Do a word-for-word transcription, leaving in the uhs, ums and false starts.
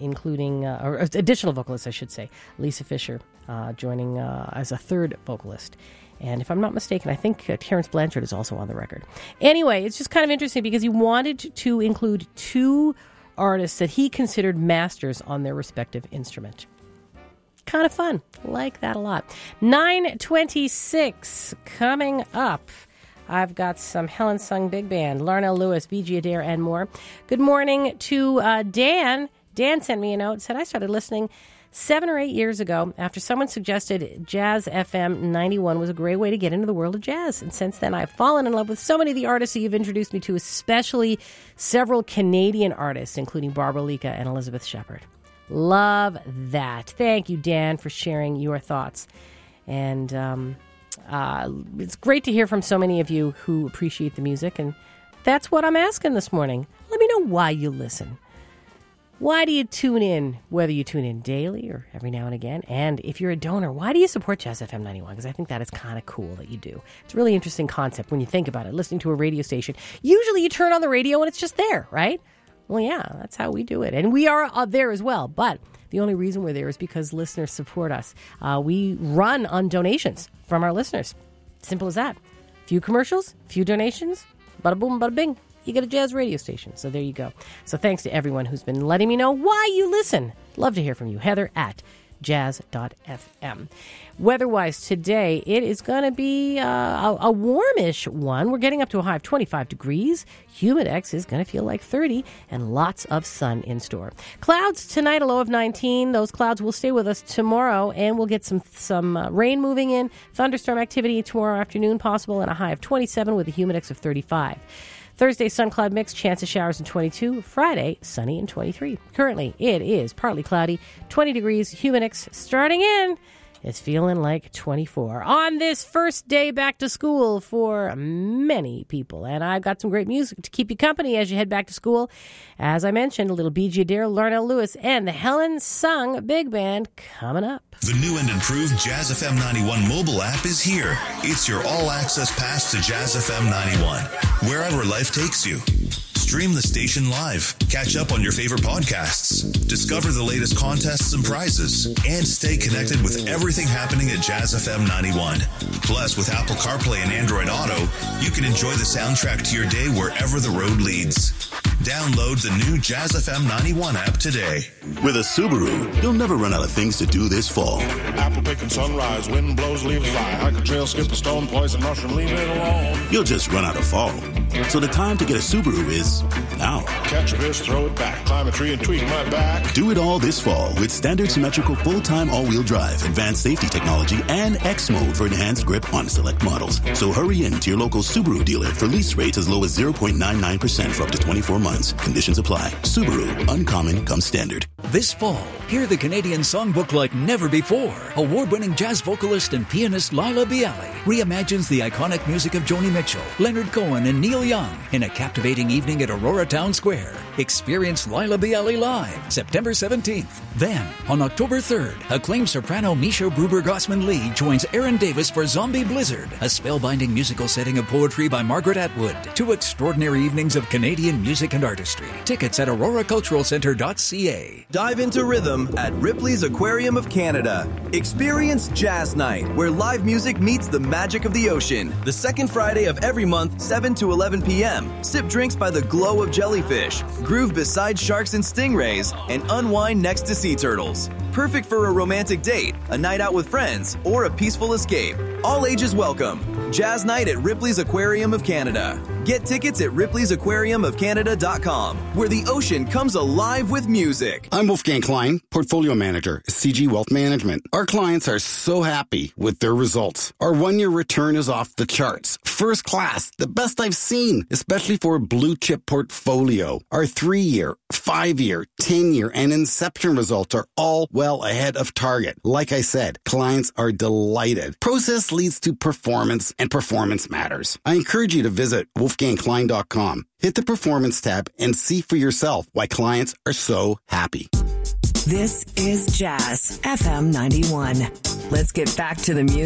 including, uh, or additional vocalists, I should say, Lisa Fisher uh, joining uh, as a third vocalist. And if I'm not mistaken, I think uh, Terence Blanchard is also on the record. Anyway, it's just kind of interesting because he wanted to include two artists that he considered masters on their respective instrument. Kind of fun. Like that a lot. nine twenty-six coming up. I've got some Helen Sung Big Band, Larnell Lewis, B G Adair, and more. Good morning to uh, Dan. Dan sent me a note, said I started listening seven or eight years ago after someone suggested Jazz F M ninety-one was a great way to get into the world of jazz. And since then, I've fallen in love with so many of the artists that you've introduced me to, especially several Canadian artists, including Barbara Lika and Elizabeth Shepard. Love that. Thank you, Dan, for sharing your thoughts. And um, uh, it's great to hear from so many of you who appreciate the music. And that's what I'm asking this morning. Let me know why you listen. Why do you tune in, whether you tune in daily or every now and again? And if you're a donor, why do you support Jazz F M ninety-one? Because I think that is kind of cool that you do. It's a really interesting concept when you think about it, listening to a radio station. Usually you turn on the radio and it's just there, right? Well, yeah, that's how we do it. And we are uh, there as well. But the only reason we're there is because listeners support us. Uh, we run on donations from our listeners. Simple as that. Few commercials, few donations, bada boom, bada bing. You get a jazz radio station. So there you go. So thanks to everyone who's been letting me know why you listen. Love to hear from you. Heather at jazz dot f m. Weather-wise today, it is going to be uh, a, a warmish one. We're getting up to a high of twenty-five degrees. Humidex is going to feel like thirty, and lots of sun in store. Clouds tonight, a low of nineteen. Those clouds will stay with us tomorrow, and we'll get some some uh, rain moving in. Thunderstorm activity tomorrow afternoon possible, and a high of twenty-seven with a humidex of thirty-five. Thursday, sun cloud mix, chance of showers in twenty-two. Friday, sunny in twenty-three. Currently, it is partly cloudy, twenty degrees, humidex starting in. It's feeling like twenty-four on this first day back to school for many people. And I've got some great music to keep you company as you head back to school. As I mentioned, a little B G Adair, Larnell Lewis, and the Helen Sung Big Band coming up. The new and improved Jazz F M ninety-one mobile app is here. It's your all-access pass to Jazz F M ninety-one, wherever life takes you. Stream the station live, catch up on your favorite podcasts, discover the latest contests and prizes, and stay connected with everything happening at Jazz F M ninety-one. Plus, with Apple CarPlay and Android Auto, you can enjoy the soundtrack to your day wherever the road leads. Download the new Jazz F M ninety-one app today. With a Subaru, you'll never run out of things to do this fall. Apple picking sunrise, wind blows, leaves fly. Hike a trail, skip a stone, poison mushroom, leave it alone. You'll just run out of fall. So the time to get a Subaru is now. Catch a fish, throw it back, climb a tree and tweak my back. Do it all this fall with standard symmetrical full-time all-wheel drive, advanced safety technology, and X mode for enhanced grip on select models. So hurry in to your local Subaru dealer for lease rates as low as zero point nine nine percent for up to twenty-four months. Conditions apply. Subaru, uncommon comes standard. This fall, hear the Canadian songbook like never before. Award-winning jazz vocalist and pianist Laila Bialy reimagines the iconic music of Joni Mitchell, Leonard Cohen, and Neil Young in a captivating evening at Aurora Town Square. Experience Laila Bialy live September seventeenth. Then, on October third, acclaimed soprano Misha Gruber-Gossman-Lee joins Aaron Davis for Zombie Blizzard, a spellbinding musical setting of poetry by Margaret Atwood. Two extraordinary evenings of Canadian music and artistry. Tickets at aurora cultural centre dot c a. Dive into rhythm at Ripley's Aquarium of Canada. Experience Jazz Night, where live music meets the magic of the ocean. The second Friday of every month, seven to eleven p.m. Sip drinks by the glow of jellyfish, groove beside sharks and stingrays, and unwind next to sea turtles. Perfect for a romantic date, a night out with friends, or a peaceful escape. All ages welcome. Jazz Night at Ripley's Aquarium of Canada. Get tickets at ripley's aquarium of canada dot com, where the ocean comes alive with music. I'm Wolfgang Klein, Portfolio Manager, C G Wealth Management. Our clients are so happy with their results. Our one-year return is off the charts. First class, the best I've seen, especially for a blue-chip portfolio. Our three-year, five-year, ten-year, and Inception results are all well ahead of target. Like I said, clients are delighted. Process leads to performance, and performance matters. I encourage you to visit wolfgang klein dot com. Hit the Performance tab and see for yourself why clients are so happy. This is Jazz F M ninety-one. Let's get back to the music.